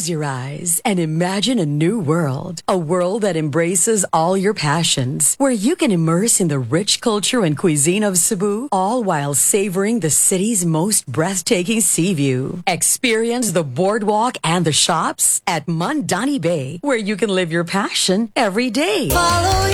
Close your eyes and imagine a new world. A world that embraces all your passions, where you can immerse in the rich culture and cuisine of Cebu, all while savoring the city's most breathtaking sea view. Experience the boardwalk and the shops at Mandani Bay, where you can live your passion every day. Follow